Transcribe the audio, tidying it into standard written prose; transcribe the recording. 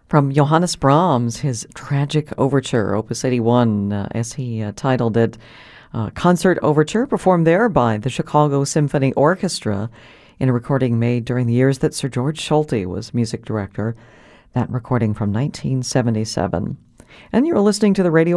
From Johannes Brahms, his Tragic Overture, Opus 81, as he titled it, Concert Overture, performed there by the Chicago Symphony Orchestra in a recording made during the years that Sir George Solti was music director. That recording from 1977. And you're listening to the Radio